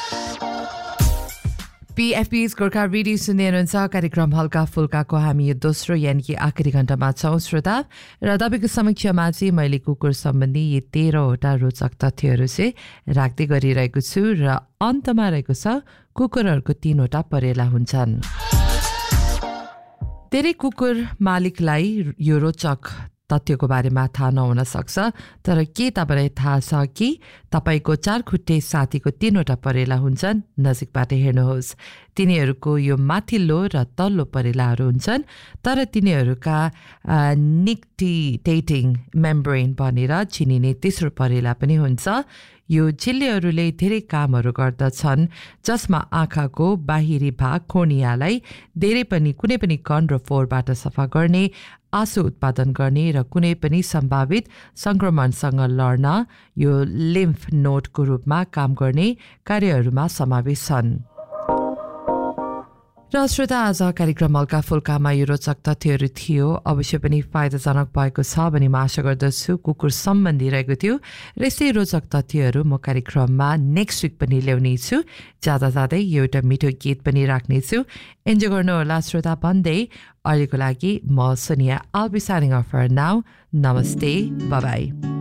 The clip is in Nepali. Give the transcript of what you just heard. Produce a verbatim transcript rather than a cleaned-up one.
पीएफपी's गोर्खा रेडियो सुन्दै हुनुहुन्छ कार्यक्रम हल्का फुल्काको हामी यो दोस्रो यानि कि आखिरी घण्टामा छौँ श्रोता र तपाईँको समक्षमा चाहिँ मैले कुकुर सम्बन्धी यी तेह्रवटा रोचक तथ्यहरू चाहिँ राख्दै गरिरहेको छु र अन्तमा रहेको छ कुकुरहरूको तीनवटा परेला हुन्छन्। धेरै कुकुर मालिकलाई यो रोचक तथ्यको बारेमा थाहा नहुन सक्छ, तर के तपाईँलाई थाहा छ कि तपाईँको चारखुट्टे साथीको तीनवटा परेला हुन्छन्? नजिकबाट हेर्नुहोस्। तिनीहरूको यो माथिल्लो र तल्लो परेलाहरू हुन्छन्, तर तिनीहरूका निक्टिटेटिङ मेम्ब्रेन भनेर चिनिने तेस्रो परेला पनि हुन्छ। यो झिल्लीहरूले धेरै कामहरू गर्दछन्, जसमा आँखाको बाहिरी भाग कोर्नियालाई धेरै पनि कुनै पनि कण र फोहोरबाट सफा गर्ने, आँसु उत्पादन गर्ने र कुनै पनि सम्भावित सङ्क्रमणसँग लड्न यो लिम्फ नोडको रूपमा काम गर्ने कार्यहरूमा समावेश छन्। र श्रोता आज कार्यक्रम हल्का फुल्कामा यो रोचक तथ्यहरू थियो, अवश्य पनि फाइदाजनक भएको छ भन्ने म आशा गर्दछु। कुकुर सम्बन्धी रहेको थियो र यस्तै रोचक तथ्यहरू म कार्यक्रममा नेक्स्ट विक पनि ल्याउने छु। जाँदा जाँदै एउटा मिठो गीत पनि राख्नेछु, इन्जोय गर्नुहोला श्रोता भन्दै अहिलेको लागि म Sonia, I'll be signing off for now. Namaste, bye bye.